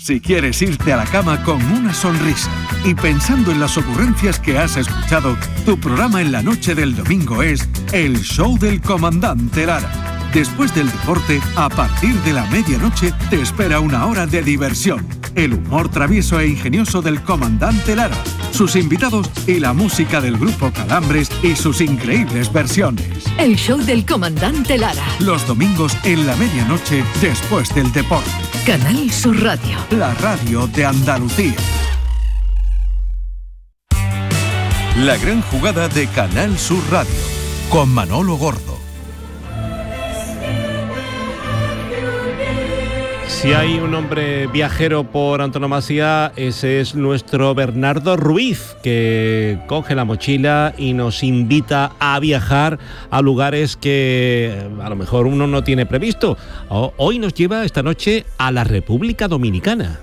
Si quieres irte a la cama con una sonrisa y pensando en las ocurrencias que has escuchado, tu programa en la noche del domingo es El Show del Comandante Lara. Después del deporte, a partir de la medianoche, te espera una hora de diversión. El humor travieso e ingenioso del Comandante Lara, sus invitados y la música del grupo Calambres y sus increíbles versiones. El Show del Comandante Lara. Los domingos en la medianoche, después del deporte. Canal Sur Radio. La radio de Andalucía. La gran jugada de Canal Sur Radio, con Manolo Gordo. Si hay un hombre viajero por antonomasia, ese es nuestro Bernardo Ruiz, que coge la mochila y nos invita a viajar a lugares que a lo mejor uno no tiene previsto. Hoy nos lleva esta noche a la República Dominicana.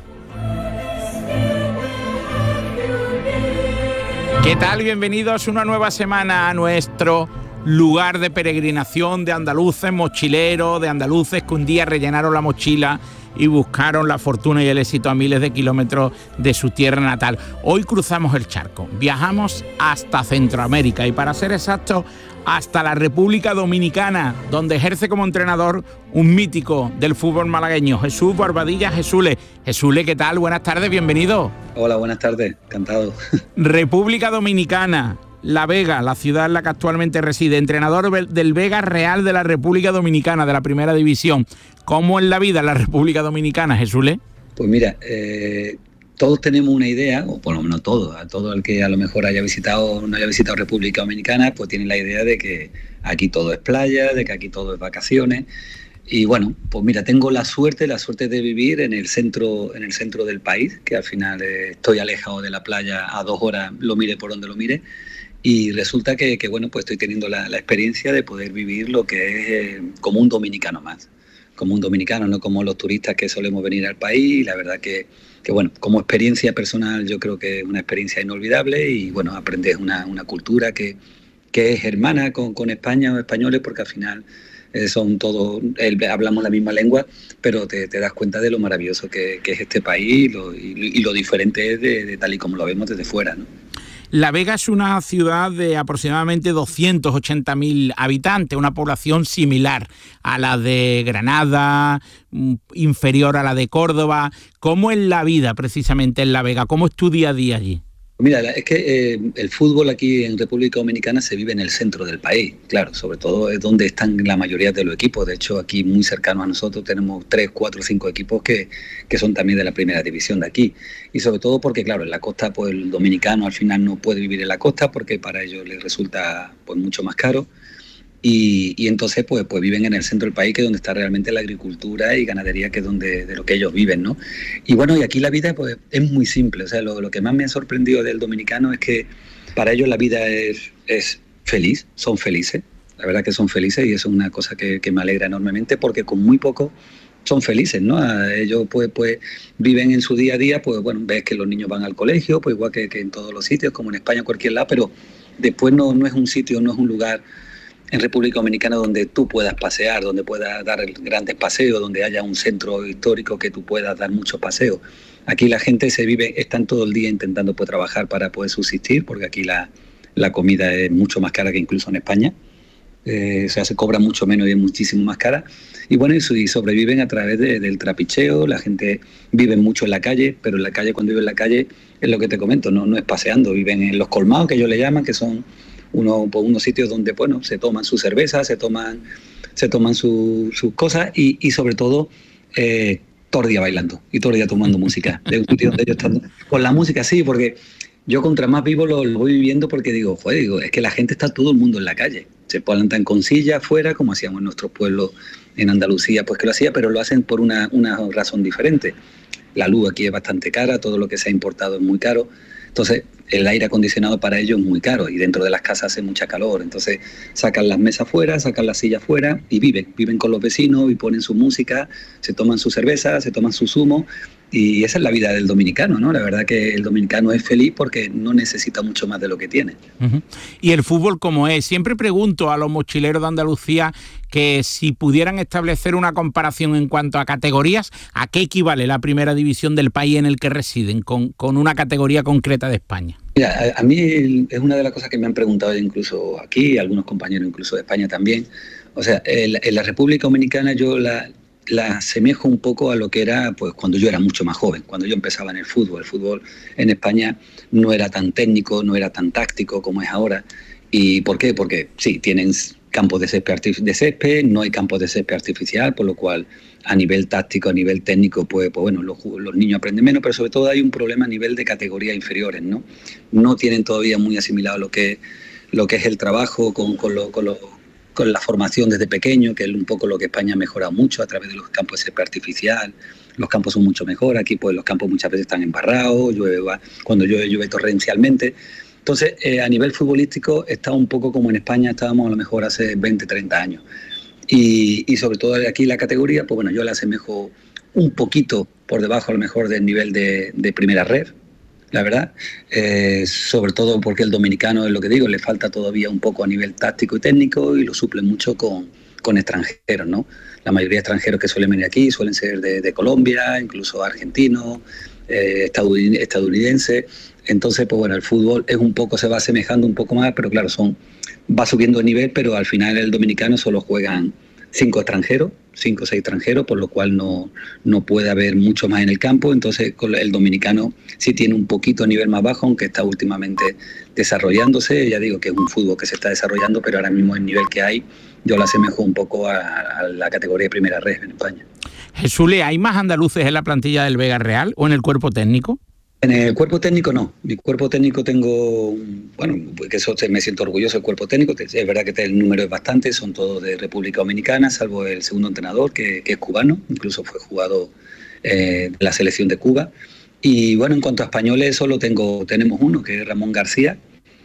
¿Qué tal? Bienvenidos una nueva semana a nuestro lugar de peregrinación de andaluces, mochileros, de andaluces que un día rellenaron la mochila y buscaron la fortuna y el éxito a miles de kilómetros de su tierra natal. Hoy cruzamos el charco, viajamos hasta Centroamérica y, para ser exactos, hasta la República Dominicana, donde ejerce como entrenador un mítico del fútbol malagueño, Jesús Barbadilla Jesule. Jesule, ¿qué tal? Buenas tardes, bienvenido. Hola, buenas tardes, encantado. República Dominicana, La Vega, la ciudad en la que actualmente reside, entrenador del Vega Real de la República Dominicana, de la Primera División. ¿Cómo es la vida en la República Dominicana, Jesús? Pues mira, todos tenemos una idea, o por lo menos todos, a todo el que a lo mejor no haya visitado República Dominicana, pues tiene la idea de que aquí todo es playa, de que aquí todo es vacaciones. Y bueno, pues mira, tengo la suerte de vivir en el centro del país, que al final estoy alejado de la playa a 2 horas, lo mire por donde lo mire. Y resulta que bueno, pues estoy teniendo la experiencia de poder vivir lo que es como un dominicano más. Como un dominicano, no como los turistas que solemos venir al país. Y la verdad que bueno, como experiencia personal yo creo que es una experiencia inolvidable y bueno, aprendes una cultura que es hermana con España o españoles, porque al final son todos, hablamos la misma lengua, pero te das cuenta de lo maravilloso que es este país y lo diferente es de tal y como lo vemos desde fuera, ¿no? La Vega es una ciudad de aproximadamente 280.000 habitantes, una población similar a la de Granada, inferior a la de Córdoba. ¿Cómo es la vida precisamente en La Vega? ¿Cómo es tu día a día allí? Mira, es que el fútbol aquí en República Dominicana se vive en el centro del país, claro, sobre todo es donde están la mayoría de los equipos. De hecho, aquí muy cercanos a nosotros tenemos 3, 4, 5 equipos que son también de la primera división de aquí. Y sobre todo porque, claro, en la costa, pues el dominicano al final no puede vivir en la costa porque para ellos les resulta pues mucho más caro. Y entonces pues viven en el centro del país, que es donde está realmente la agricultura y ganadería, que es de lo que ellos viven, ¿no? Y bueno, y aquí la vida pues es muy simple. O sea, lo que más me ha sorprendido del dominicano es que para ellos la vida es feliz, son felices. La verdad que son felices y eso es una cosa que me alegra enormemente, porque con muy poco son felices, ¿no? Ellos pues viven en su día a día, pues bueno, ves que los niños van al colegio, pues igual que en todos los sitios, como en España, cualquier lado, pero después no es un sitio, no es un lugar en República Dominicana donde tú puedas pasear, donde puedas dar grandes paseos, donde haya un centro histórico que tú puedas dar muchos paseos. Aquí la gente están todo el día intentando pues trabajar para poder subsistir, porque aquí la comida es mucho más cara que incluso en España. O sea, se cobra mucho menos y es muchísimo más cara. Y bueno, y sobreviven a través del trapicheo. La gente vive mucho en la calle, pero en la calle, cuando vive en la calle, es lo que te comento, no es paseando, viven en los colmados, que ellos le llaman, que son unos sitios donde bueno, se toman su cerveza, se toman sus cosas y sobre todo todo el día bailando y todo el día tomando música. Es un sitio donde ellos están con la música, sí, porque yo contra más vivo lo voy viviendo, porque digo, es que la gente está todo el mundo en la calle. Se plantan con sillas afuera, como hacíamos en nuestros pueblos en Andalucía, pues que lo hacía, pero lo hacen por una razón diferente. La luz aquí es bastante cara, todo lo que se ha importado es muy caro. Entonces, el aire acondicionado para ellos es muy caro y dentro de las casas hace mucha calor. Entonces sacan las mesas fuera, sacan las sillas fuera y viven con los vecinos y ponen su música, se toman su cerveza, se toman su zumo. Y esa es la vida del dominicano, ¿no? La verdad que el dominicano es feliz porque no necesita mucho más de lo que tiene. Uh-huh. ¿Y el fútbol cómo es? Siempre pregunto a los mochileros de Andalucía que si pudieran establecer una comparación en cuanto a categorías, ¿a qué equivale la primera división del país en el que residen con una categoría concreta de España? Mira, a mí es una de las cosas que me han preguntado incluso aquí, algunos compañeros incluso de España también. O sea, en la República Dominicana yo la asemejo un poco a lo que era pues cuando yo era mucho más joven, cuando yo empezaba en el fútbol. El fútbol en España no era tan técnico, no era tan táctico como es ahora. ¿Y por qué? Porque sí, tienen campos de césped, no hay campos de césped artificial, por lo cual a nivel táctico, a nivel técnico, pues bueno, los niños aprenden menos, pero sobre todo hay un problema a nivel de categorías inferiores, ¿no? No tienen todavía muy asimilado lo que es el trabajo con la formación desde pequeño, que es un poco lo que España ha mejorado mucho a través de los campos de césped artificial. Los campos son mucho mejor, aquí pues los campos muchas veces están embarrados, cuando llueve torrencialmente. Entonces, a nivel futbolístico está un poco como en España estábamos a lo mejor hace 20, 30 años. Y sobre todo aquí la categoría, pues bueno, yo la asemejo un poquito por debajo a lo mejor del nivel de primera red, la verdad, sobre todo porque el dominicano, es lo que digo, le falta todavía un poco a nivel táctico y técnico y lo suple mucho con extranjeros, ¿no? La mayoría de extranjeros que suelen venir aquí suelen ser de Colombia, incluso argentinos, estadounidenses. Entonces, pues bueno, el fútbol se va asemejando un poco más, pero claro, va subiendo el nivel, pero al final el dominicano solo juegan 5 o 6 extranjeros, por lo cual no puede haber mucho más en el campo. Entonces el dominicano sí tiene un poquito nivel más bajo, aunque está últimamente desarrollándose. Ya digo que es un fútbol que se está desarrollando, pero ahora mismo el nivel que hay, yo lo asemejo un poco a la categoría de primera red en España. Jesús, ¿hay más andaluces en la plantilla del Vega Real o en el cuerpo técnico? En el cuerpo técnico no. Mi cuerpo técnico tengo, bueno, que eso me siento orgulloso del cuerpo técnico. Es verdad que el número es bastante, son todos de República Dominicana, salvo el segundo entrenador, que es cubano, incluso fue jugador de la selección de Cuba. Y bueno, en cuanto a españoles, tenemos uno, que es Ramón García,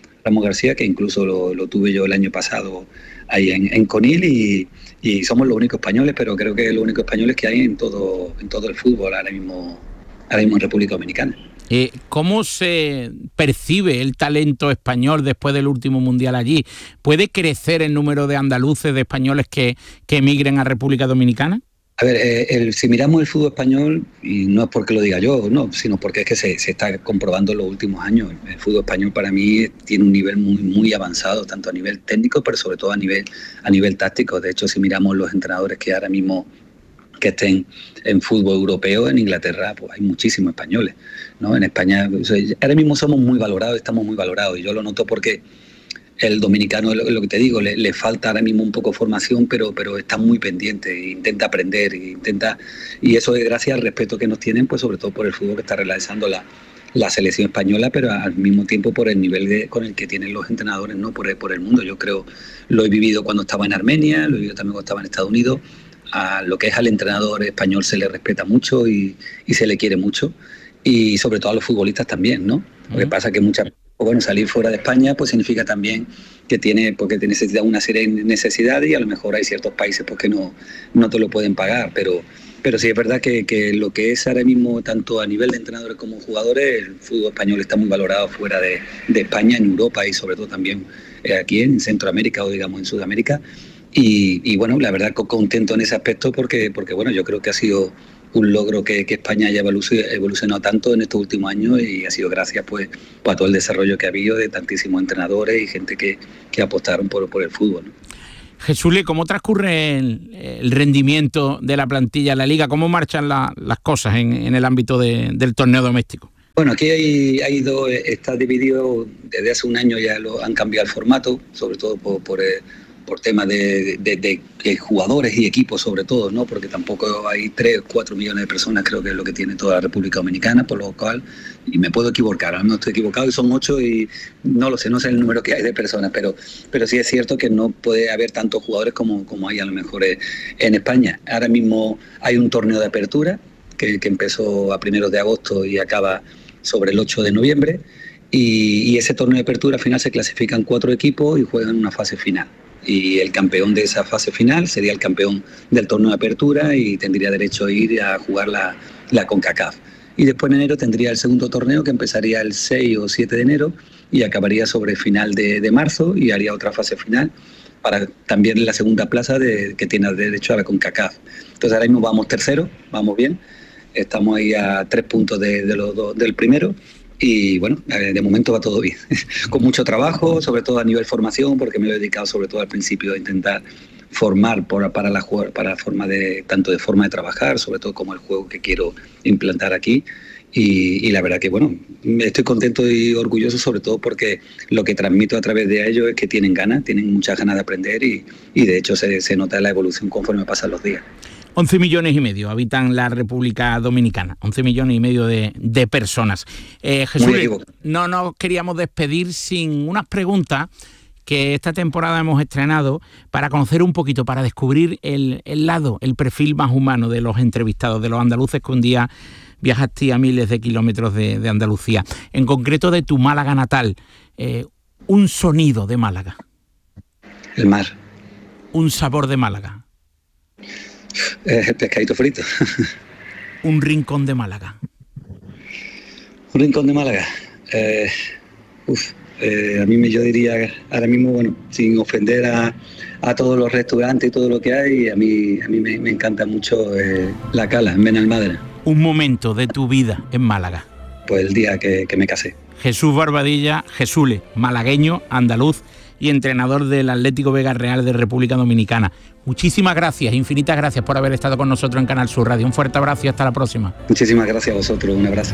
que incluso lo tuve yo el año pasado ahí en Conil, y somos los únicos españoles, pero creo que es los únicos españoles que hay en todo el fútbol ahora mismo en República Dominicana. ¿Cómo se percibe el talento español después del último mundial allí? ¿Puede crecer el número de andaluces, de españoles que emigren a República Dominicana? A ver, si miramos el fútbol español, y no es porque lo diga yo, no, sino porque es que se está comprobando en los últimos años. El fútbol español para mí tiene un nivel muy, muy avanzado, tanto a nivel técnico, pero sobre todo a nivel táctico. De hecho, si miramos los entrenadores que ahora mismo que estén en fútbol europeo, en Inglaterra, pues hay muchísimos españoles, ¿no? En España, o sea, ahora mismo somos muy valorados, estamos muy valorados, y yo lo noto porque el dominicano, lo que te digo, le falta ahora mismo un poco formación, pero está muy pendiente, intenta aprender, y eso es gracias al respeto que nos tienen, pues sobre todo por el fútbol que está realizando la selección española, pero al mismo tiempo por el nivel con el que tienen los entrenadores, ¿no? Por el mundo. Yo creo, lo he vivido cuando estaba en Armenia, lo he vivido también cuando estaba en Estados Unidos. A lo que es al entrenador español se le respeta mucho y se le quiere mucho, y sobre todo a los futbolistas también, ¿no? Lo que pasa es que salir fuera de España pues significa también que porque te necesita una serie de necesidades, y a lo mejor hay ciertos países pues que no te lo pueden pagar, pero sí es verdad que lo que es ahora mismo, tanto a nivel de entrenadores como jugadores, el fútbol español está muy valorado fuera de España, en Europa, y sobre todo también aquí en Centroamérica o digamos en Sudamérica. Y bueno, la verdad contento en ese aspecto porque bueno, yo creo que ha sido un logro que España haya evolucionado tanto en estos últimos años, y ha sido gracias pues a todo el desarrollo que ha habido de tantísimos entrenadores y gente que apostaron por el fútbol, ¿no? Dos, ¿cómo transcurre el rendimiento de la plantilla en la Liga? ¿Cómo marchan las cosas en el ámbito del torneo doméstico? Bueno, aquí hay dos, está dividido desde hace un año, ya han cambiado el formato, sobre todo por temas de jugadores y equipos sobre todo, ¿no? Porque tampoco hay 3 o 4 millones de personas, creo que es lo que tiene toda la República Dominicana, por lo cual, y me puedo equivocar, a lo mejor estoy equivocado y son 8 y no lo sé, no sé el número que hay de personas, pero sí es cierto que no puede haber tantos jugadores como hay a lo mejor en España. Ahora mismo hay un torneo de apertura que empezó a 1 de agosto y acaba sobre el 8 de noviembre, y ese torneo de apertura al final se clasifican 4 equipos y juegan una fase final. Y el campeón de esa fase final sería el campeón del torneo de apertura y tendría derecho a ir a jugar la CONCACAF. Y después en enero tendría el segundo torneo que empezaría el 6 o 7 de enero y acabaría sobre final de marzo y haría otra fase final para también la segunda plaza que tiene derecho a la CONCACAF. Entonces ahora mismo vamos tercero, vamos bien, estamos ahí a 3 puntos del primero y bueno, de momento va todo bien. Con mucho trabajo, sobre todo a nivel formación, porque me lo he dedicado sobre todo al principio a intentar formar para la forma tanto de forma de trabajar, sobre todo como el juego que quiero implantar aquí. Y la verdad que bueno, estoy contento y orgulloso sobre todo porque lo que transmito a través de ellos es que tienen muchas ganas de aprender y de hecho se nota la evolución conforme pasan los días. 11 millones y medio habitan la República Dominicana, 11 millones y medio de personas. Jesús, no nos queríamos despedir sin unas preguntas que esta temporada hemos estrenado para conocer un poquito, para descubrir el perfil más humano de los entrevistados, de los andaluces que un día viajaste a miles de kilómetros de Andalucía. En concreto de tu Málaga natal, un sonido de Málaga. El mar. Un sabor de Málaga. El pescadito frito. Un rincón de Málaga. Un rincón de Málaga. Yo diría ahora mismo, bueno, sin ofender a todos los restaurantes y todo lo que hay, a mí me encanta mucho La Cala, en Benalmádena. Un momento de tu vida en Málaga. Pues el día que me casé. Jesús Barbadilla, Jesule, malagueño, andaluz y entrenador del Atlético Vega Real de República Dominicana. Muchísimas gracias, infinitas gracias por haber estado con nosotros en Canal Sur Radio. Un fuerte abrazo y hasta la próxima. Muchísimas gracias a vosotros, un abrazo.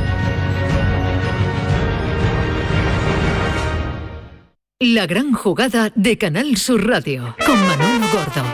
La gran jugada de Canal Sur Radio con Manolo Gordo.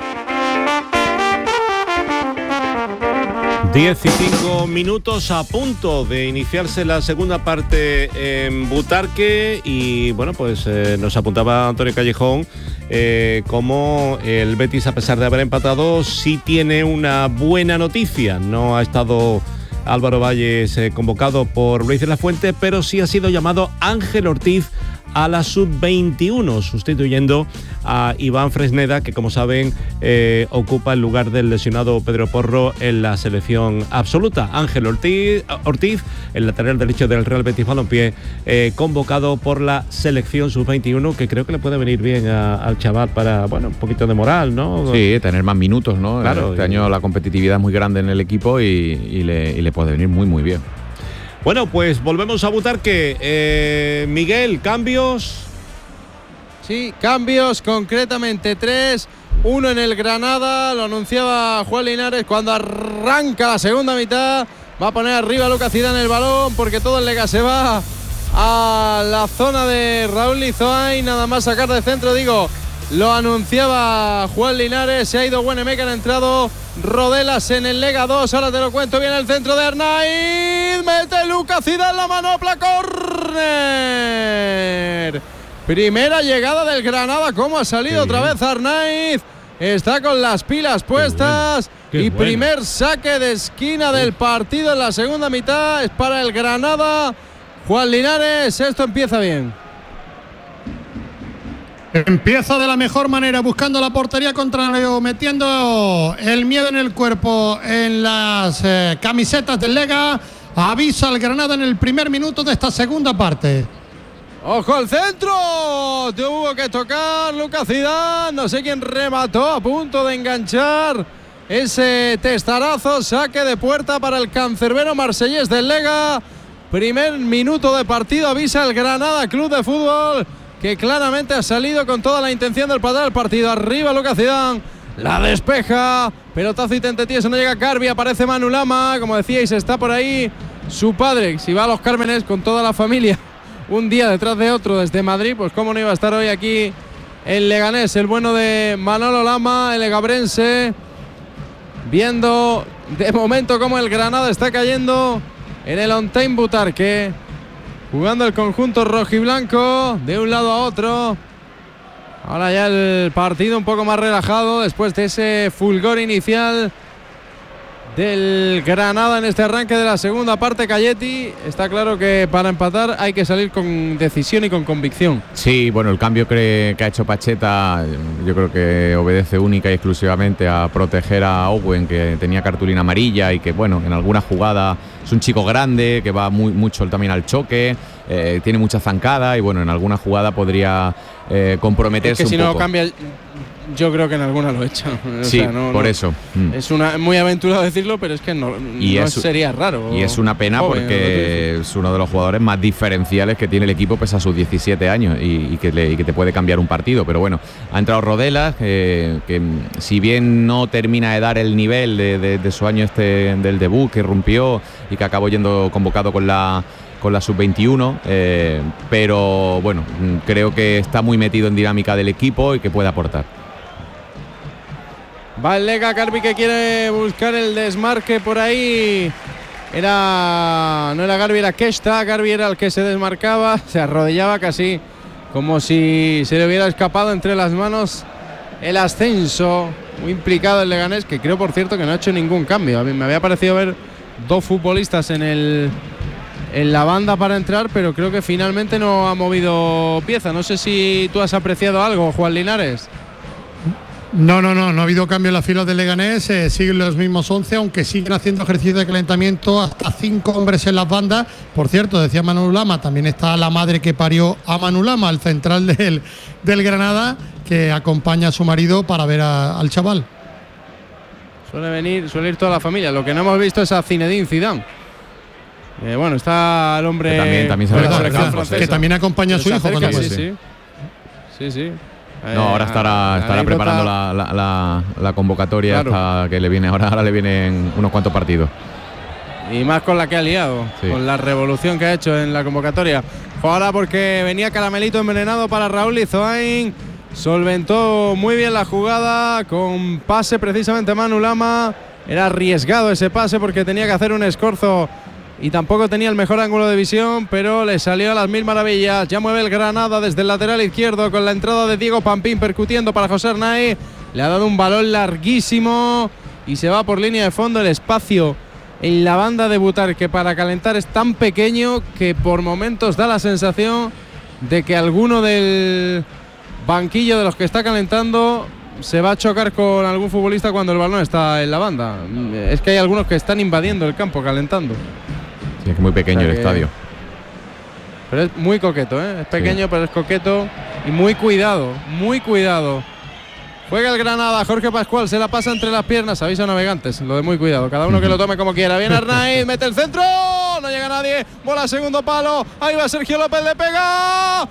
15 a punto de iniciarse la segunda parte en Butarque y bueno, pues nos apuntaba Antonio Callejón como el Betis, a pesar de haber empatado, sí tiene una buena noticia. No ha estado Álvaro Valles convocado por Luis de la Fuente, pero sí ha sido llamado Ángel Ortiz a la sub-21, sustituyendo a Iván Fresneda, que como saben ocupa el lugar del lesionado Pedro Porro en la selección absoluta. Ángel Ortiz, el lateral derecho del Real Betis Balompié, convocado por la selección sub-21, que creo que le puede venir bien al chaval para, bueno, un poquito de moral, ¿no? Sí, tener más minutos, ¿no? Claro, este año la competitividad es muy grande en el equipo y le puede venir muy, muy bien. Bueno, pues volvemos a Butarque. Miguel, ¿cambios? Sí, cambios, concretamente 3. 1 en el Granada, lo anunciaba Juan Linares cuando arranca la segunda mitad. Va a poner arriba a Lucas Zidane el balón porque todo el Lega se va a la zona de Raúl Lizoa y nada más sacar de centro, lo anunciaba Juan Linares. Se ha ido Buenemecca, han entrado Rodelas en el Lega 2. Ahora te lo cuento bien, el centro de Arnaiz. Mete Lucas Zidane la manopla, córner. Primera llegada del Granada. ¿Cómo ha salido otra vez Arnaiz? Está con las pilas puestas. Qué bueno. Primer saque de esquina del partido en la segunda mitad. Es para el Granada. Juan Linares, esto empieza bien. Empieza de la mejor manera, buscando la portería contrario, metiendo el miedo en el cuerpo en las camisetas del Lega. Avisa al Granada en el primer minuto de esta segunda parte. ¡Ojo al centro! Tuvo que tocar Lucas Zidane. No sé quién remató, a punto de enganchar ese testarazo. Saque de puerta para el cancerbero marsellés del Lega. Primer minuto de partido, avisa el Granada Club de Fútbol, que claramente ha salido con toda la intención de empatar el partido. Arriba Lucas Zidane, la despeja, pelotazo y tentetieso, no llega Carvi, aparece Manu Lama, como decíais, está por ahí su padre, si va a los Cármenes con toda la familia, un día detrás de otro desde Madrid, pues cómo no iba a estar hoy aquí en Leganés, el bueno de Manolo Lama, el legabrense, viendo de momento cómo el Granada está cayendo en el On-Time Butarque. Jugando el conjunto rojiblanco de un lado a otro. Ahora ya el partido un poco más relajado después de ese fulgor inicial. del Granada en este arranque de la segunda parte. Cayetti, está claro que para empatar hay que salir con decisión y con convicción. Sí, bueno, el cambio que ha hecho Pacheta yo creo que obedece única y exclusivamente a proteger a Owen, que tenía cartulina amarilla y que, bueno, en alguna jugada es un chico grande, que va mucho también al choque, tiene mucha zancada y, bueno, en alguna jugada podría comprometerse es que si un poco. No cambia, yo creo que en alguna lo he hecho. Sí, por eso. Es muy aventurado decirlo, pero es que no sería raro. Y es una pena porque es uno de los jugadores más diferenciales que tiene el equipo pese a sus 17 años y que te puede cambiar un partido. Pero bueno, ha entrado Rodelas, que si bien no termina de dar el nivel de su año del debut, que rompió y que acabó yendo convocado con la sub-21, pero bueno, creo que está muy metido en dinámica del equipo y que puede aportar. Va el Lega, Garbi, que quiere buscar el desmarque por ahí. No era Garbi, era Kesta. Garbi era el que se desmarcaba, se arrodillaba casi como si se le hubiera escapado entre las manos el ascenso. Muy implicado el Leganés, que creo, por cierto, que no ha hecho ningún cambio. A mí me había parecido ver dos futbolistas en la banda para entrar, pero creo que finalmente no ha movido pieza. No sé si tú has apreciado algo, Juan Linares. No ha habido cambio en las filas del Leganés, siguen los mismos 11, aunque siguen haciendo ejercicio de calentamiento hasta 5 hombres en las bandas. Por cierto, decía Manu Lama, también está la madre que parió a Manu Lama, el central del Granada, que acompaña a su marido para ver al chaval. Suele ir toda la familia. Lo que no hemos visto es a Zinedine Zidane. Bueno, está el hombre que también se que también acompaña a su hijo. Sí. No, ahora estará preparando la convocatoria, claro, hasta que le viene ahora le vienen unos cuantos partidos. Y más con la que ha liado, sí, con la revolución que ha hecho en la convocatoria. Ahora porque venía Caramelito envenenado para Raúl Izoain. Solventó muy bien la jugada con pase precisamente Manu Lama. Era arriesgado ese pase porque tenía que hacer un escorzo y tampoco tenía el mejor ángulo de visión, pero le salió a las mil maravillas. Ya mueve el Granada desde el lateral izquierdo con la entrada de Diego Pampín percutiendo para José Arnaiz. Le ha dado un balón larguísimo y se va por línea de fondo. El espacio en la banda de Butar, que para calentar es tan pequeño que por momentos da la sensación de que alguno del banquillo de los que está calentando se va a chocar con algún futbolista cuando el balón está en la banda. Es que hay algunos que están invadiendo el campo calentando. Sí, es muy pequeño el estadio. Pero es muy coqueto, ¿eh? Es pequeño, sí, pero es coqueto y muy cuidado, muy cuidado. Juega el Granada, Jorge Pascual, se la pasa entre las piernas, avisa a Navegantes, lo de muy cuidado, cada uno que lo tome como quiera. Viene Arnaiz, mete el centro, no llega nadie, bola segundo palo, ahí va Sergio López, le pega,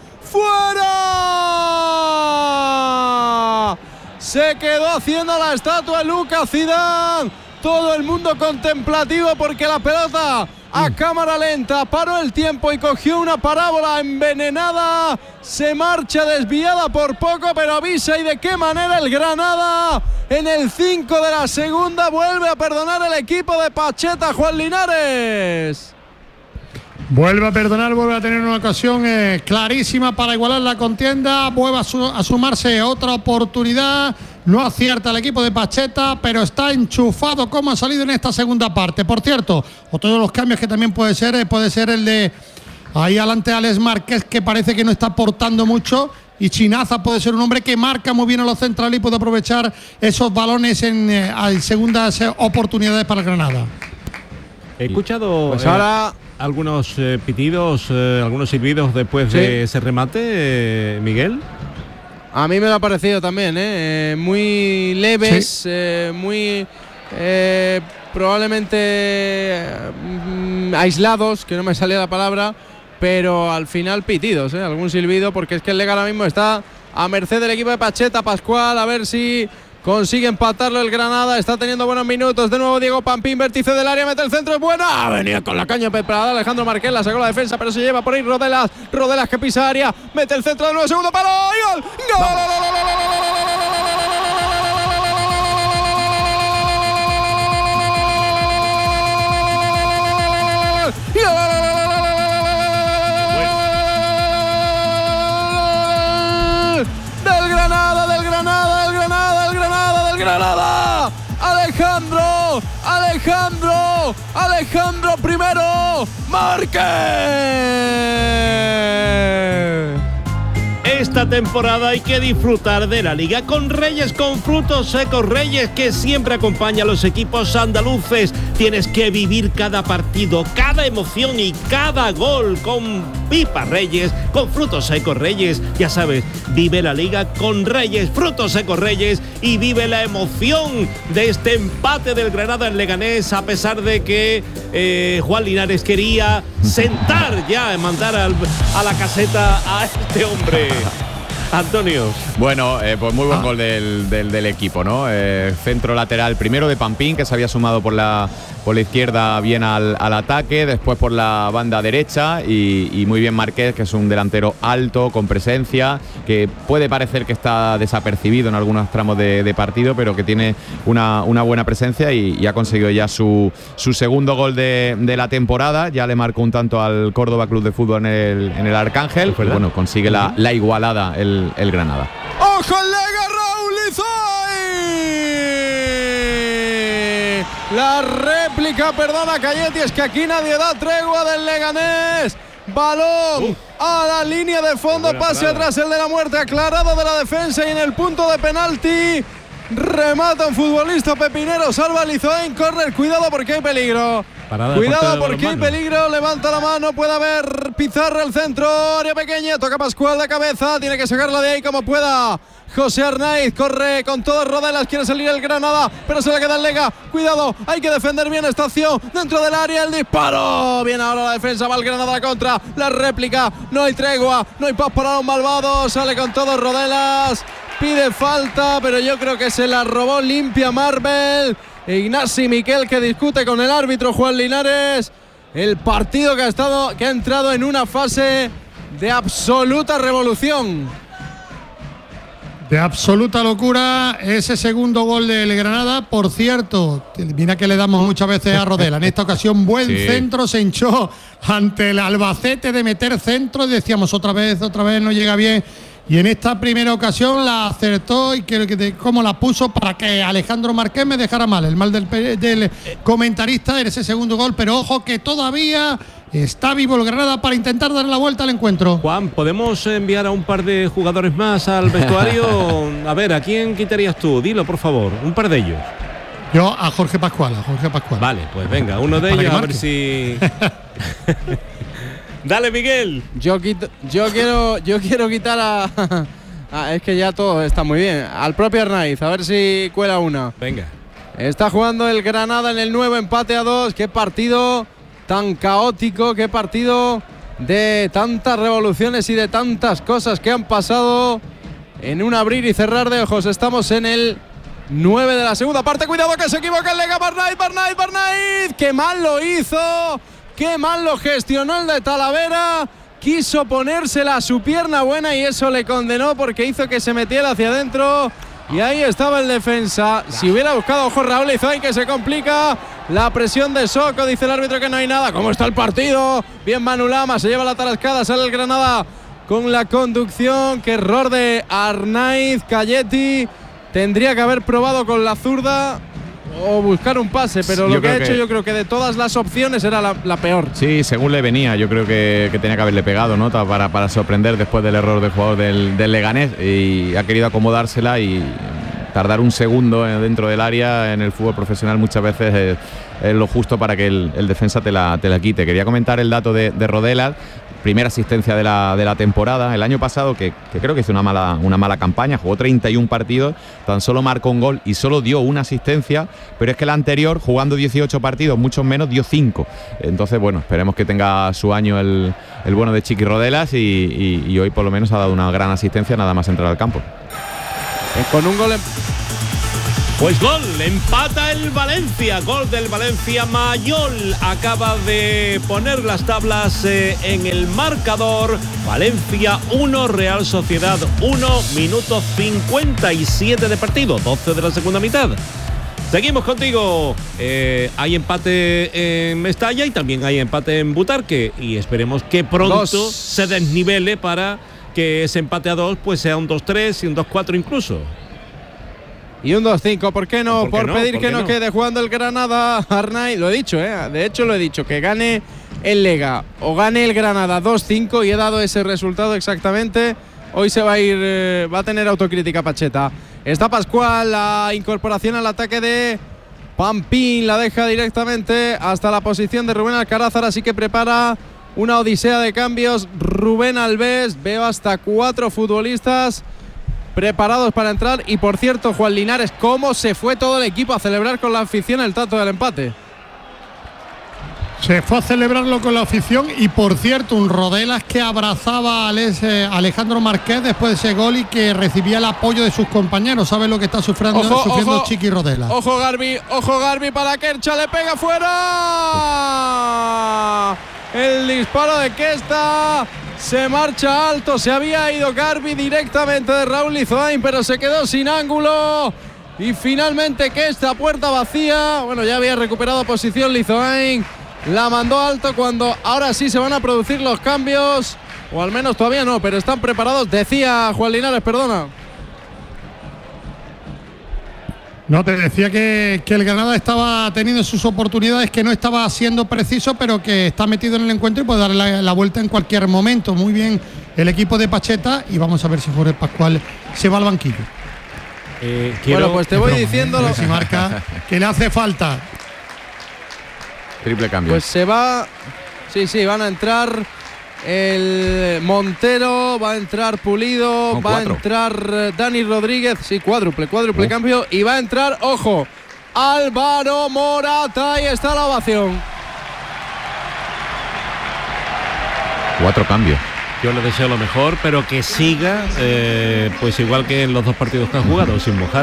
¡fuera! Se quedó haciendo la estatua Lucas Zidane, todo el mundo contemplativo porque la pelota a cámara lenta paró el tiempo y cogió una parábola envenenada, se marcha desviada por poco, pero avisa. Y de qué manera el Granada en el 5 de la segunda vuelve a perdonar el equipo de Pacheta, Juan Linares. Vuelve a perdonar, vuelve a tener una ocasión clarísima para igualar la contienda, vuelve a sumarse otra oportunidad. No acierta el equipo de Pacheta, pero está enchufado como ha salido en esta segunda parte. Por cierto, otro de los cambios que también puede ser el de ahí adelante Alex Márquez, que parece que no está aportando mucho, y Chinaza puede ser un hombre que marca muy bien a los centrales y puede aprovechar esos balones en segundas oportunidades para el Granada. He escuchado pues ahora algunos pitidos, algunos silbidos después de ese remate, Miguel. A mí me lo ha parecido también, muy leves, sí, muy probablemente aislados, que no me salía la palabra, pero al final pitidos, algún silbido, porque es que el Lega ahora mismo está a merced del equipo de Pacheta. Pascual, a ver si consigue empatarlo el Granada, está teniendo buenos minutos. De nuevo Diego Pampín, vértice del área, mete el centro, es buena. Venía con la caña preparada Alejandro Marquela, sacó la defensa, pero se lleva por ahí Rodelas que pisa área, mete el centro de nuevo, segundo palo, y gol. ¡Gol! Del Granada, Alejandro I Márquez. Esta temporada hay que disfrutar de la Liga con Reyes, con frutos secos Reyes, que siempre acompaña a los equipos andaluces. Tienes que vivir cada partido, cada emoción y cada gol con Pipa Reyes, con frutos secos Reyes. Ya sabes, vive la Liga con Reyes, frutos secos Reyes, y vive la emoción de este empate del Granada en Leganés, a pesar de que Juan Linares quería sentar ya, mandar a la caseta a este hombre. Antonio. Bueno, pues muy buen gol del equipo, ¿no? Centro lateral primero de Pampín, que se había sumado por la izquierda bien al ataque, después por la banda derecha y muy bien Márquez, que es un delantero alto, con presencia, que puede parecer que está desapercibido en algunos tramos de partido, pero que tiene una buena presencia y ha conseguido ya su segundo gol de la temporada. Ya le marcó un tanto al Córdoba Club de Fútbol en el Arcángel, y bueno, consigue la igualada el Granada. ¡Ojo el Lega, Raúl Izoy! La réplica, perdona Cayetti, es que aquí nadie da tregua del Leganés. Balón a la línea de fondo, pase atrás el de la muerte, aclarado de la defensa, y en el punto de penalti remata un futbolista pepinero, salva a Izoy, córner, cuidado porque hay peligro. Cuidado porque hay peligro, levanta la mano, puede haber Pizarro, el centro, área pequeña, toca Pascual de cabeza, tiene que sacarla de ahí como pueda. José Arnaiz corre con todos Rodelas, quiere salir el Granada, pero se le queda el Lega. Cuidado, hay que defender bien esta acción dentro del área, el disparo. Bien ahora la defensa, va el Granada a contra, la réplica, no hay tregua, no hay paz para los malvados, sale con todos Rodelas, pide falta, pero yo creo que se la robó limpia Marvel. Ignasi Miquel, que discute con el árbitro Juan Linares. El partido que ha entrado en una fase de absoluta revolución. De absoluta locura ese segundo gol del Granada. Por cierto, mira que le damos muchas veces a Rodela. En esta ocasión buen centro, se hinchó ante el Albacete de meter centro. Decíamos otra vez no llega bien. Y en esta primera ocasión la acertó, y que cómo la puso para que Alejandro Márquez me dejara mal. El mal del comentarista en ese segundo gol. Pero ojo que todavía está vivo el Granada para intentar dar la vuelta al encuentro. Juan, ¿podemos enviar a un par de jugadores más al vestuario? A ver, ¿a quién quitarías tú? Dilo, por favor, un par de ellos. Yo a Jorge Pascual. Vale, pues venga, uno de ellos, a ver si... Dale, Miguel. Yo quiero quitar a es que ya todo está muy bien. Al propio Arnaiz, a ver si cuela una. Venga. Está jugando el Granada en el nuevo empate a 2. Qué partido tan caótico, qué partido de tantas revoluciones y de tantas cosas que han pasado en un abrir y cerrar de ojos. Estamos en el 9 de la segunda parte. Cuidado que se equivoca el Lega. Barnaiz. Qué mal lo hizo. Qué mal lo gestionó el de Talavera. Quiso ponérsela a su pierna buena y eso le condenó porque hizo que se metiera hacia adentro. Y ahí estaba el defensa. Si hubiera buscado, ojo, Raúl Izoy, que se complica. La presión de Soco, dice el árbitro que no hay nada. ¿Cómo está el partido? Bien Manu Lama, se lleva la tarascada, sale el Granada con la conducción. Qué error de Arnaiz. Cayetti tendría que haber probado con la zurda o buscar un pase, pero lo que ha hecho, yo creo que de todas las opciones era la peor. Sí, según le venía, yo creo que tenía que haberle pegado, ¿no? Para sorprender después del error del jugador del Leganés, y ha querido acomodársela y tardar un segundo dentro del área en el fútbol profesional muchas veces es lo justo para que el defensa te la quite. Quería comentar el dato de Rodelas. Primera asistencia de la temporada. El año pasado, que creo que hizo una mala campaña, jugó 31 partidos, tan solo marcó un gol y solo dio una asistencia, pero es que la anterior, jugando 18 partidos, muchos menos, dio 5. Entonces, bueno, esperemos que tenga su año el bueno de Chiqui Rodelas y hoy por lo menos ha dado una gran asistencia nada más entrar al campo. Con un gol Pues gol, empata el Valencia, gol del Valencia. Mayol acaba de poner las tablas en el marcador. Valencia 1, Real Sociedad 1, minuto 57 de partido, 12 de la segunda mitad. Seguimos contigo. Hay empate en Mestalla y también hay empate en Butarque, y esperemos que pronto se desnivele para que ese empate a 2 pues sea un 2-3 y un 2-4 incluso. y un 2-5. ¿Por qué no? Por pedir ¿Por que qué no quede jugando el Granada, Arnay. Lo he dicho, de hecho lo he dicho, que gane el Lega o gane el Granada 2-5 y he dado ese resultado exactamente. Hoy se va a ir, va a tener autocrítica Pacheta. Está Pascual, la incorporación al ataque de Pampín, la deja directamente hasta la posición de Rubén Alcaraz. Ahora sí que prepara una odisea de cambios Rubén Alves. Veo hasta 4 futbolistas preparados para entrar. Y por cierto, Juan Linares, cómo se fue todo el equipo a celebrar con la afición el tanto del empate. Se fue a celebrarlo con la afición y por cierto un Rodelas que abrazaba a Alejandro Márquez después de ese gol y que recibía el apoyo de sus compañeros. ¿Sabe lo que está sufriendo Chiqui Rodelas? Ojo Garbi para Kercha, le pega fuera. El disparo de Kesta se marcha alto, se había ido Garbi directamente de Raúl Lizoain, pero se quedó sin ángulo. Y finalmente Kesta, puerta vacía. Bueno, ya había recuperado posición Lizoain. La mandó alto cuando ahora sí se van a producir los cambios. O al menos todavía no, pero están preparados. Decía Juan Linares, perdona. No, te decía que el Granada estaba teniendo sus oportunidades, que no estaba siendo preciso, pero que está metido en el encuentro y puede darle la vuelta en cualquier momento. Muy bien el equipo de Pacheta y vamos a ver si Jorge Pascual se va al banquillo. Bueno, pues te voy diciendo si marca que le hace falta. Triple cambio. Pues se va. Sí, van a entrar el Montero, va a entrar Pulido, va a entrar Dani Rodríguez. Sí, cuádruple cambio. Y va a entrar, ojo, Álvaro Morata. Ahí está la ovación. 4 cambios. Yo le deseo lo mejor, pero que siga, pues igual que en los 2 partidos que han jugado, sin mojar.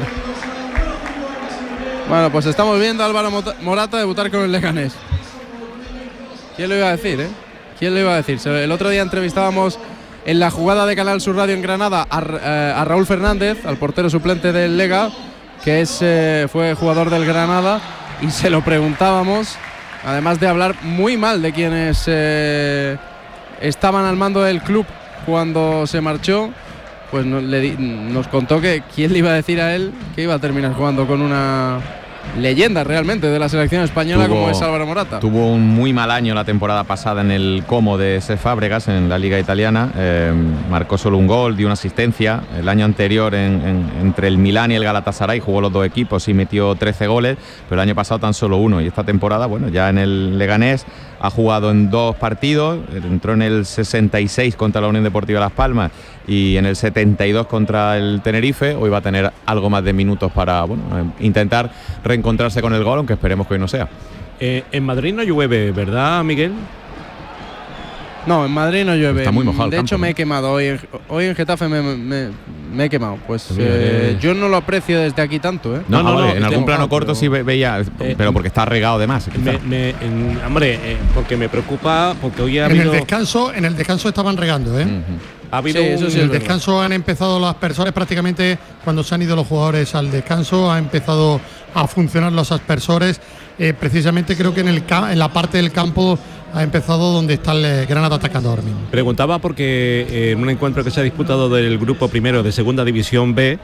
Bueno, pues estamos viendo a Álvaro Morata debutar con el Leganés. ¿Quién lo iba a decir, ¿Quién lo iba a decir? El otro día entrevistábamos en la jugada de Canal Sur Radio en Granada a Raúl Fernández, al portero suplente del Lega, que fue jugador del Granada, y se lo preguntábamos, además de hablar muy mal de quienes estaban al mando del club cuando se marchó, pues nos contó que quién le iba a decir a él que iba a terminar jugando con una leyenda realmente de la selección española como es Álvaro Morata. Tuvo un muy mal año la temporada pasada en el Como de Cesc Fábregas en la Liga Italiana. Marcó solo un gol, dio una asistencia. El año anterior entre el Milán y el Galatasaray jugó los 2 equipos y metió 13 goles, pero el año pasado tan solo 1. Y esta temporada, bueno, ya en el Leganés ha jugado en 2 partidos. Entró en el 66 contra la Unión Deportiva Las Palmas y en el 72 contra el Tenerife. Hoy va a tener algo más de minutos para intentar reencontrarse con el gol, aunque esperemos que hoy no sea. En Madrid no llueve, ¿verdad, Miguel? No, en Madrid no llueve. Está muy mojado. De hecho, me he quemado hoy en Getafe, me he quemado. Pues yo no lo aprecio desde aquí tanto, No, en algún plano corto sí veía, pero porque está regado de más. Porque me preocupa, porque hoy ha habido... En el descanso estaban regando, Ha habido en el descanso han empezado las personas, prácticamente cuando se han ido los jugadores al descanso, ha empezado a funcionar los aspersores. Precisamente creo que en la parte del campo ha empezado donde está el Granada atacando ahora mismo. Preguntaba porque en un encuentro que se ha disputado del grupo primero de Segunda División B,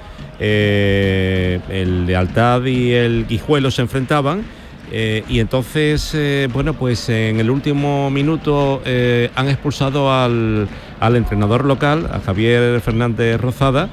el Lealtad y el Guijuelo se enfrentaban. Y entonces, pues en el último minuto han expulsado al entrenador local, a Javier Fernández Rozada,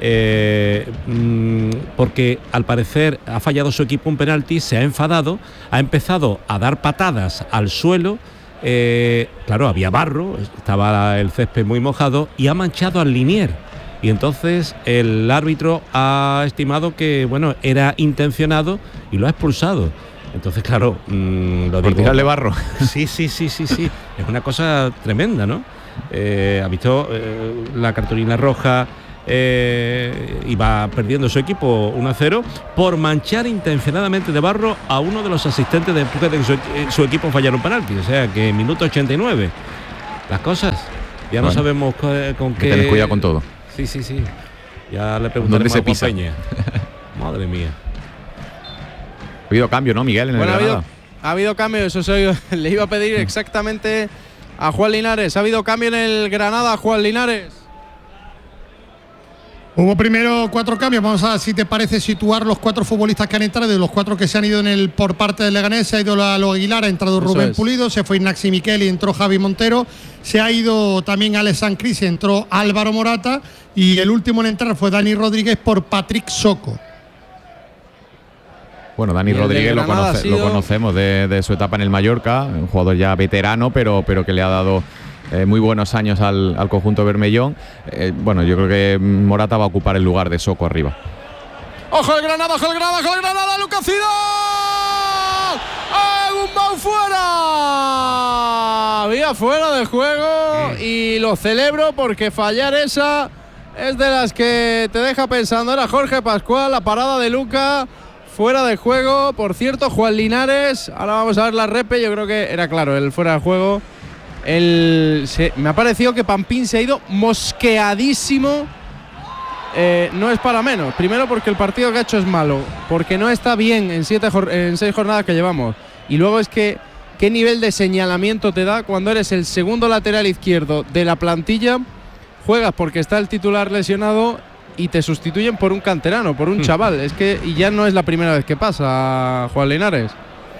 porque al parecer ha fallado su equipo un penalti, se ha enfadado, ha empezado a dar patadas al suelo. Claro, había barro, estaba el césped muy mojado y ha manchado al linier. Y entonces el árbitro ha estimado que era intencionado y lo ha expulsado. Entonces, claro, por tirarle barro. Sí. Es una cosa tremenda, ¿no? Ha visto la cartulina roja y va perdiendo su equipo 1-0 por manchar intencionadamente de barro a uno de los asistentes después de que su equipo fallara un penalti. O sea, que minuto 89. Las cosas, ya no sabemos con qué... Tener cuidado con todo. Sí. Ya le preguntaremos a Peña. Madre mía. Ha habido cambio, ¿no, Miguel? En el Granada. Ha habido cambio, eso le iba a pedir exactamente a Juan Linares. Ha habido cambio en el Granada, Juan Linares. Hubo primero 4 cambios. Vamos a, si te parece, situar los 4 futbolistas que han entrado. De los 4 que se han ido por parte del Leganés, se ha ido Lalo Aguilar, ha entrado Rubén Pulido, se fue Ignacio Miquel y entró Javi Montero. Se ha ido también Alex Sancris y entró Álvaro Morata. Y el último en entrar fue Dani Rodríguez por Patrick Soko. Bueno, Dani Rodríguez lo conocemos de su etapa en el Mallorca, un jugador ya veterano, pero que le ha dado muy buenos años al conjunto bermellón. Bueno, yo creo que Morata va a ocupar el lugar de Soko arriba. ¡Ojo el Granada, ojo el Granada, ojo el Granada! ¡Lucas Zidane! ¡Gumbau fuera! Había fuera del juego y lo celebro porque fallar esa es de las que te deja pensando. Era Jorge Pascual, la parada de Luca, fuera de juego. Por cierto, Juan Linares, ahora vamos a ver la repe, yo creo que era claro, el fuera de juego. Me ha parecido que Pampín se ha ido mosqueadísimo. No es para menos. Primero porque el partido que ha hecho es malo, porque no está bien en 6 jornadas que llevamos. Y luego es que qué nivel de señalamiento te da cuando eres el segundo lateral izquierdo de la plantilla, juegas porque está el titular lesionado y te sustituyen por un canterano, por un chaval. Es que y ya no es la primera vez que pasa, Juan Linares.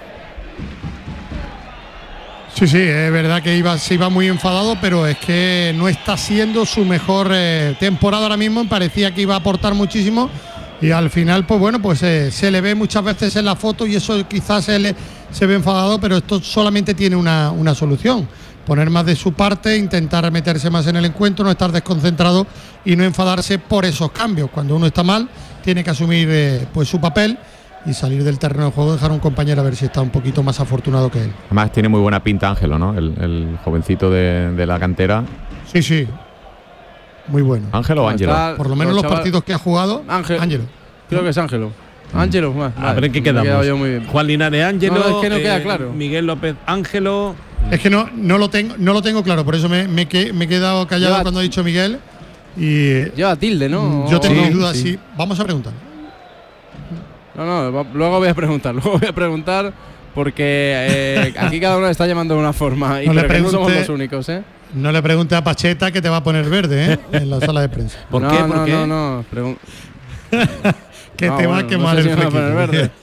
Sí, es verdad que se iba muy enfadado, pero es que no está siendo su mejor temporada ahora mismo. Parecía que iba a aportar muchísimo y al final, pues bueno, pues se le ve muchas veces en la foto y eso quizás se ve enfadado, pero esto solamente tiene una solución: poner más de su parte, intentar meterse más en el encuentro, no estar desconcentrado y no enfadarse por esos cambios. Cuando uno está mal, tiene que asumir pues su papel y salir del terreno de juego, dejar a un compañero a ver si está un poquito más afortunado que él. Además tiene muy buena pinta Ángelo, ¿no? El jovencito de la cantera. Sí, muy bueno. ¿Ángelo o Ángelo? Por lo menos los partidos que ha jugado. Ángelo. Creo que es Ángelo. Ángelo, a ver en qué quedamos. Muy bien. Juan Linares, Ángelo. No, es que no queda claro. Miguel López, Ángelo. Es que no lo tengo claro, por eso me he quedado callado cuando ha dicho Miguel. Y lleva tilde, ¿no? Yo tengo mis dudas, sí. Vamos a preguntar. No, luego voy a preguntar porque aquí cada uno está llamando de una forma y no somos los únicos, ¿eh? No le pregunte a Pacheta que te va a poner verde, en la sala de prensa. ¿Por qué? No. Que te va a quemar el verde.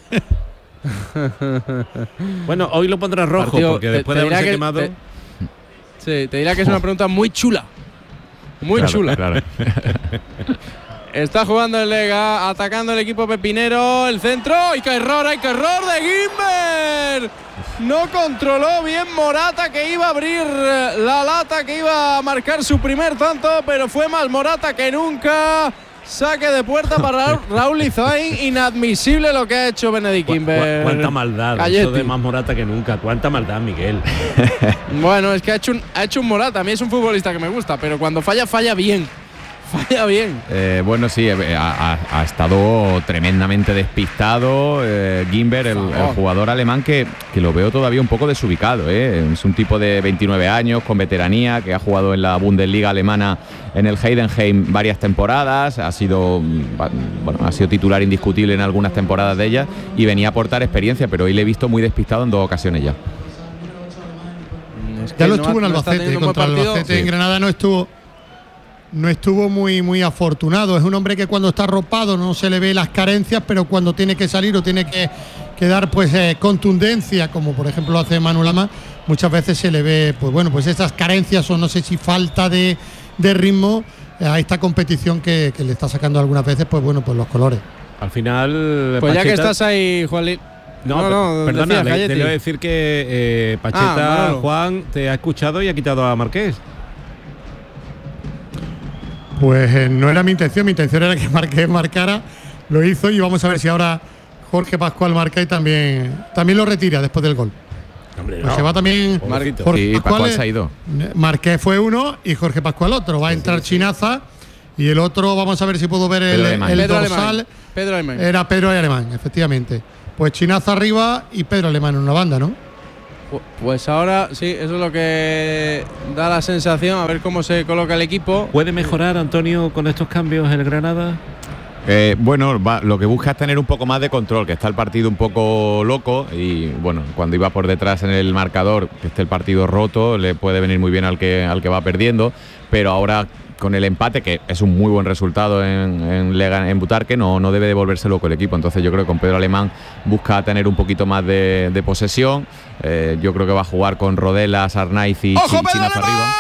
Bueno, hoy lo pondrás rojo porque después de haberse quemado. Sí, te dirá que es una pregunta muy chula. Muy chula. Claro. Está jugando el Lega, atacando el equipo pepinero, el centro, ¡ay, qué error de Guimber! No controló bien Morata, que iba a abrir la lata, que iba a marcar su primer tanto, pero fue más Morata que nunca. Saque de puerta para Raúl Izain, inadmisible lo que ha hecho Benedict Guimber. Cuánta maldad, eso de más Morata que nunca, cuánta maldad, Miguel. Bueno, es que ha hecho un Morata, a mí es un futbolista que me gusta, pero cuando falla bien. Falla bien. Bueno, sí, ha estado tremendamente despistado Guimber, el jugador alemán que lo veo todavía un poco desubicado. Es un tipo de 29 años, con veteranía, que ha jugado en la Bundesliga alemana en el Heidenheim varias temporadas, ha sido titular indiscutible en algunas temporadas de ellas y venía a aportar experiencia, pero hoy le he visto muy despistado en 2 ocasiones ya. Ya lo estuvo en Albacete, contra el Albacete. Sí. En Granada no estuvo muy afortunado. Es un hombre que cuando está arropado no se le ve las carencias, pero cuando tiene que salir o tiene que dar pues contundencia, como por ejemplo lo hace Manu Lama, muchas veces se le ve pues esas carencias o no sé si falta de ritmo a esta competición que le está sacando algunas veces pues los colores. Al final pues Pacheta, ya que estás ahí, Juan perdona, te voy a decir que Pacheta, Juan, te ha escuchado y ha quitado a Marqués. Pues no era mi intención era que Marqués marcara, lo hizo y vamos a ver si ahora Jorge Pascual marca y también lo retira después del gol. Hombre, pues se va también Jorge Pascual se ha ido. Marqués fue uno y Jorge Pascual otro. Va a entrar Chinaza y el otro, vamos a ver si puedo ver el dorsal. Pedro Alemán. Era Pedro Alemán, efectivamente. Pues Chinaza arriba y Pedro Alemán en una banda, ¿no? Pues ahora sí, eso es lo que da la sensación, a ver cómo se coloca el equipo. ¿Puede mejorar, Antonio, con estos cambios el Granada? Bueno, lo que busca es tener un poco más de control, que está el partido un poco loco y bueno, cuando iba por detrás en el marcador, que esté el partido roto, le puede venir muy bien al que va perdiendo, pero ahora con el empate, que es un muy buen resultado en Butarque, no debe de volverse loco el equipo. Entonces yo creo que con Pedro Alemán busca tener un poquito más de posesión. Yo creo que va a jugar con Rodelas, Arnaiz y Chinas arriba.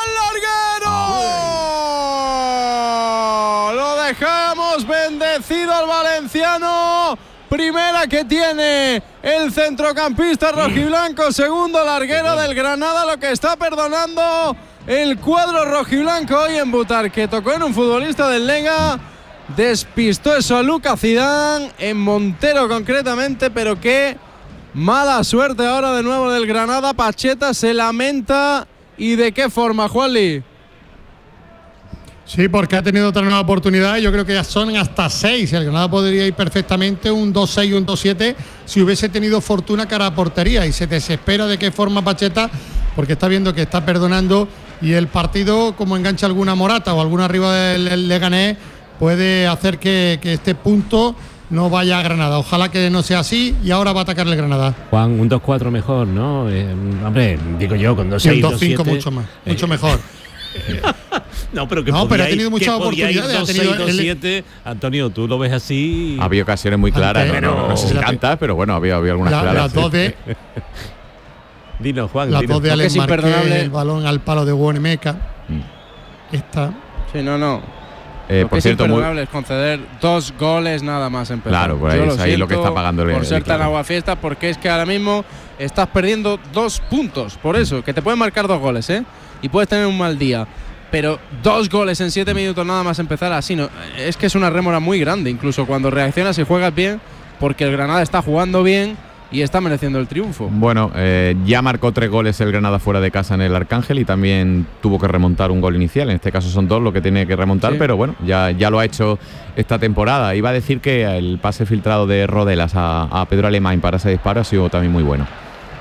Dejamos bendecido al valenciano. Primera que tiene el centrocampista rojiblanco, segundo larguero del Granada, lo que está perdonando el cuadro rojiblanco hoy en Butarque. Tocó en un futbolista del Lega, despistó eso a Lucas Zidane, en Montero concretamente, pero qué mala suerte ahora de nuevo del Granada. Pacheta se lamenta, ¿y de qué forma, Juanli? Sí, porque ha tenido otra nueva oportunidad. Yo creo que ya son hasta 6. El Granada podría ir perfectamente un 2-6 o un 2-7 si hubiese tenido fortuna cara a portería. Y se desespera de qué forma Pacheta, porque está viendo que está perdonando. Y el partido, como engancha alguna Morata o alguna arriba del Leganés, puede hacer que este punto no vaya a Granada. Ojalá que no sea así. Y ahora va a atacar el Granada. Juan, un 2-4 mejor, ¿no? Hombre, digo yo, con 2-6, 2-5 mucho más, mucho mejor. No, pero pero ha tenido muchas oportunidades. 2-6-2-7. Antonio, tú lo ves así. Había ocasiones muy claras, no sé si tantas, pero bueno, había algunas claras. Las dos de. Dinos, Juan. Las dos de Alex Marqué, el balón al palo de Buenemeca. Esta. Sí, no. Por cierto, es imperdonable es conceder 2 goles nada más empezar. Claro, por ahí es ahí lo que está pagando el por ser tan aguafiestas, porque es que ahora mismo estás perdiendo 2 puntos. Por eso, que te pueden marcar 2 goles, y puedes tener un mal día. Pero 2 goles en 7 minutos nada más empezar así, no, es que es una rémora muy grande, incluso cuando reaccionas y juegas bien, porque el Granada está jugando bien y está mereciendo el triunfo. Bueno, ya marcó 3 goles el Granada fuera de casa en el Arcángel y también tuvo que remontar un gol inicial. En este caso son 2 lo que tiene que remontar, pero bueno, ya lo ha hecho esta temporada. Iba a decir que el pase filtrado de Rodelas a Pedro Alemán para ese disparo ha sido también muy bueno.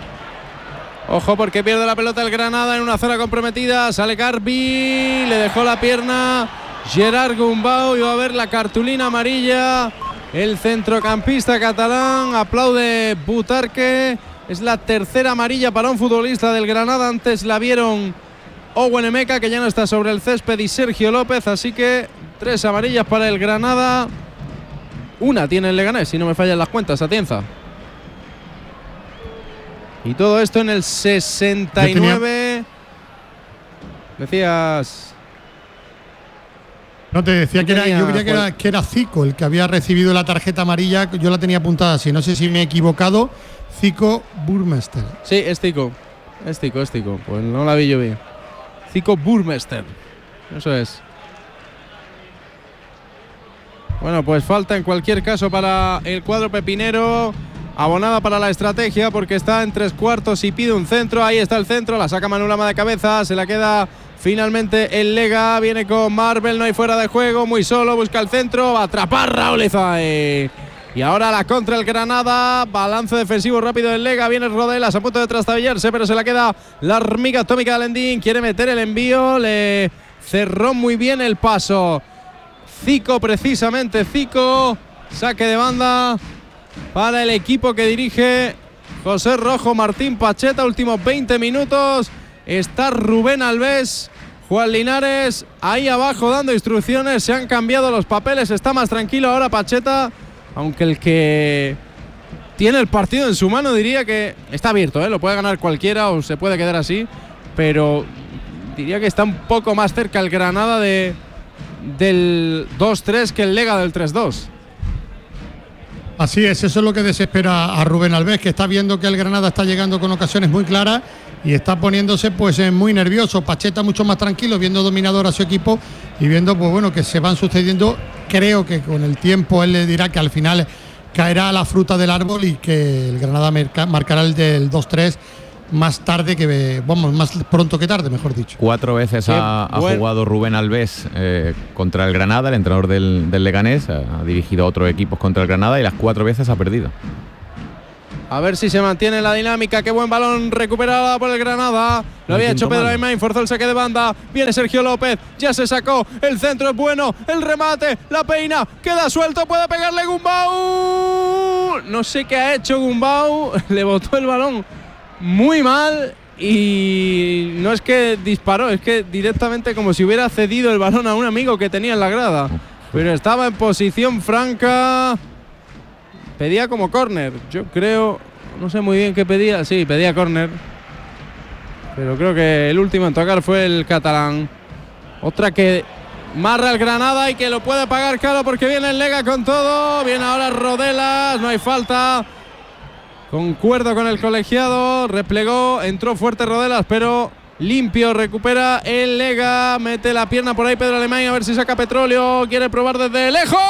Ojo, porque pierde la pelota el Granada en una zona comprometida. Sale Garbi, le dejó la pierna Gerard Gumbau y va a ver la cartulina amarilla. El centrocampista catalán aplaude Butarque. Es la tercera amarilla para un futbolista del Granada. Antes la vieron Owen Emeka, que ya no está sobre el césped, y Sergio López. Así que 3 amarillas para el Granada. Una tiene el Leganés, si no me fallan las cuentas, Atienza. Y todo esto en el 69. Decías. No, te decía que yo creía que era Zico el que había recibido la tarjeta amarilla. Yo la tenía apuntada así, no sé si me he equivocado. Zico Burmester. Sí, es Zico. Es Zico. Pues no la vi yo bien. Zico Burmester. Eso es. Bueno, pues falta en cualquier caso para el cuadro pepinero. Abonada para la estrategia porque está en 3/4 y pide un centro. Ahí está el centro, la saca Manu Lama de cabeza, se la queda finalmente el Lega. Viene con Marvel, no hay fuera de juego, muy solo, busca el centro, va a atrapar Raúl Izae. Y ahora la contra el Granada, balance defensivo rápido del Lega. Viene Rodelas a punto de trastabillarse, pero se la queda la hormiga atómica de Lendín. Quiere meter el envío, le cerró muy bien el paso Zico, precisamente Zico. Saque de banda para el equipo que dirige José Rojo Martín Pacheta. Últimos 20 minutos. Está Rubén Alves, Juan Linares ahí abajo dando instrucciones. Se han cambiado los papeles. Está más tranquilo ahora Pacheta. Aunque el que tiene el partido en su mano diría que está abierto, lo puede ganar cualquiera o se puede quedar así. Pero diría que está un poco más cerca el Granada del 2-3 que el Lega del 3-2. Así es, eso es lo que desespera a Rubén Alves, que está viendo que el Granada está llegando con ocasiones muy claras y está poniéndose pues muy nervioso. Pacheta mucho más tranquilo, viendo dominador a su equipo y viendo pues bueno que se van sucediendo. Creo que con el tiempo él le dirá que al final caerá la fruta del árbol y que el Granada marcará el del 2-3 más tarde más pronto que tarde, mejor dicho. 4 veces ha jugado Rubén Alves contra el Granada, el entrenador del Leganés. Ha dirigido a otros equipos contra el Granada y las 4 veces ha perdido. A ver si se mantiene la dinámica. Qué buen balón recuperado por el Granada. Lo había hecho Pedro Alemán, forzó el saque de banda. Viene Sergio López, ya se sacó. El centro es bueno, el remate, la peina, queda suelto, puede pegarle Gumbau. No sé qué ha hecho Gumbau. Le botó el balón muy mal. Y no es que disparó, es que directamente como si hubiera cedido el balón a un amigo que tenía en la grada. Pero estaba en posición franca. Pedía como córner, yo creo, no sé muy bien qué pedía, sí, pedía córner. Pero creo que el último en tocar fue el catalán. Otra que marra el Granada y que lo puede pagar caro porque viene el Lega con todo. Viene ahora Rodelas, no hay falta. Concuerdo con el colegiado, replegó, entró fuerte Rodelas, pero limpio, recupera el Lega. Mete la pierna por ahí Pedro Alemán a ver si saca petróleo. Quiere probar desde lejos.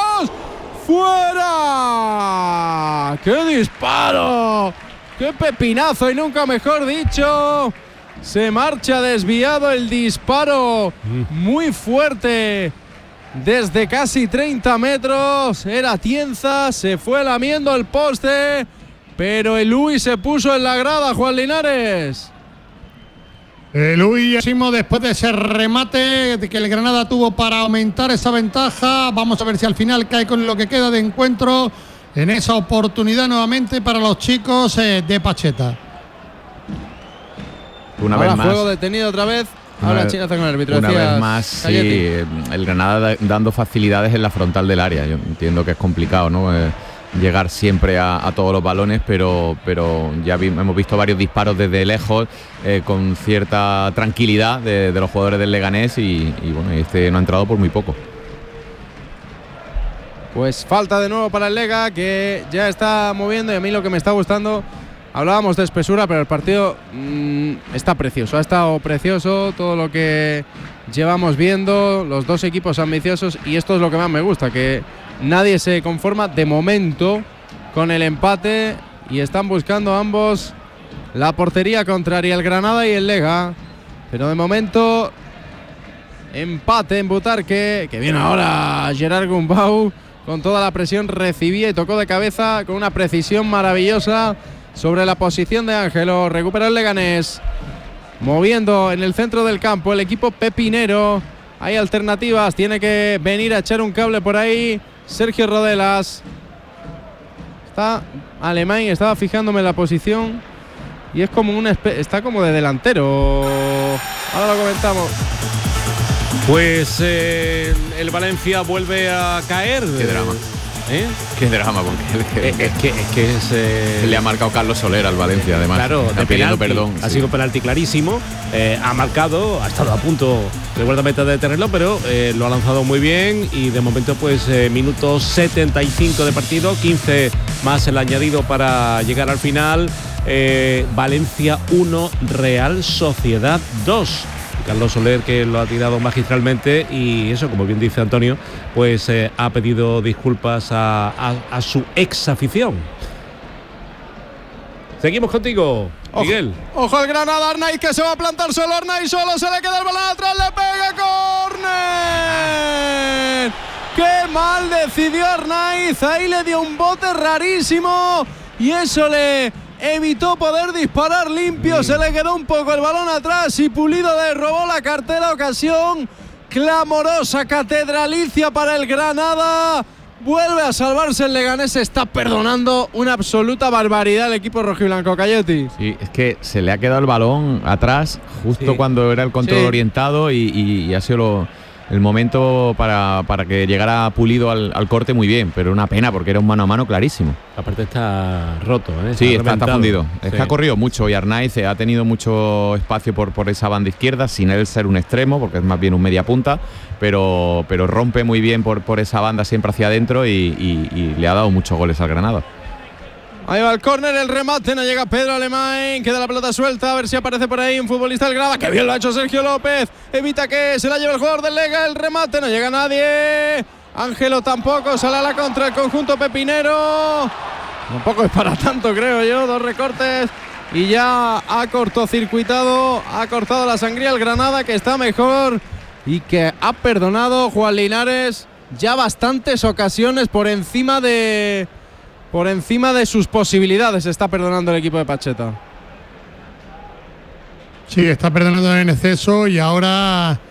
¡Fuera! ¡Qué disparo! ¡Qué pepinazo! Y nunca mejor dicho. Se marcha desviado el disparo. Muy fuerte. Desde casi 30 metros. Era Tienza. Se fue lamiendo el poste. Pero el Luis se puso en la grada, Juan Linares. Luis, después de ese remate que el Granada tuvo para aumentar esa ventaja, vamos a ver si al final cae con lo que queda de encuentro en esa oportunidad nuevamente para los chicos de Pacheta. Una ahora vez más. Juego detenido otra vez. Ahora Chinaza con el árbitro. Una vez más, sí, el Granada dando facilidades en la frontal del área. Yo entiendo que es complicado, ¿no? Llegar siempre a todos los balones, pero ya hemos visto varios disparos desde lejos con cierta tranquilidad de los jugadores del Leganés y bueno, este no ha entrado por muy poco. Pues falta de nuevo para el Lega, que ya está moviendo, y a mí lo que me está gustando, hablábamos de espesura, pero el partido está precioso, ha estado precioso todo lo que llevamos viendo, los dos equipos ambiciosos, y esto es lo que más me gusta, que nadie se conforma de momento con el empate y están buscando ambos la portería contraria, el Granada y el Lega. Pero de momento empate en Butarque, que viene ahora Gerard Gumbau con toda la presión, recibía y tocó de cabeza con una precisión maravillosa sobre la posición de Ángelo. Recupera el Leganés, moviendo en el centro del campo el equipo pepinero. Hay alternativas, tiene que venir a echar un cable por ahí Sergio Rodelas. Está Alemán, estaba fijándome en la posición y es como está como de delantero. Ahora lo comentamos. Pues el Valencia vuelve a caer. Qué drama. Qué drama, porque le ha marcado Carlos Soler al Valencia, además. Claro, está pidiendo perdón. Ha sido penalti clarísimo. Ha marcado, ha estado a punto de guardameta de tenerlo, pero lo ha lanzado muy bien. Y de momento, pues minuto 75 de partido, 15 más el añadido para llegar al final. Valencia 1, Real Sociedad 2. Carlos Soler, que lo ha tirado magistralmente, y eso, como bien dice Antonio, pues ha pedido disculpas a su ex afición. Seguimos contigo, Miguel. Ojo al Granada, Arnaiz, que se va a plantar solo. Arnaiz solo, se le queda el balón atrás, le pega, córner. ¡Qué mal decidió Arnaiz! Ahí le dio un bote rarísimo y eso le evitó poder disparar limpio. Se le quedó un poco el balón atrás y Pulido le robó la cartera. Ocasión clamorosa, catedralicia para el Granada. Vuelve a salvarse el Leganés. Está perdonando una absoluta barbaridad el equipo rojiblanco. Cayotti. Sí, es que se le ha quedado el balón atrás justo cuando era el control orientado y ha sido el momento para que llegara Pulido al corte muy bien, pero una pena porque era un mano a mano clarísimo. Aparte está roto, ¿eh? Sí, está fundido. Es que ha corrido mucho y Arnaiz ha tenido mucho espacio por esa banda izquierda, sin él ser un extremo, porque es más bien un media punta, pero rompe muy bien por esa banda siempre hacia adentro y le ha dado muchos goles al Granada. Ahí va el córner, el remate, no llega Pedro Alemán, queda la pelota suelta, a ver si aparece por ahí un futbolista del Granada. ¡Qué bien lo ha hecho Sergio López! Evita que se la lleve el jugador del Lega, el remate, no llega nadie. Ángelo tampoco, sale a la contra el conjunto pepinero. Tampoco es para tanto, creo yo, dos recortes y ya ha cortocircuitado, ha cortado la sangría el Granada, que está mejor y que ha perdonado Juan Linares ya bastantes ocasiones por encima de Por encima de sus posibilidades está perdonando el equipo de Pacheta. Sí, está perdonando en exceso y ahora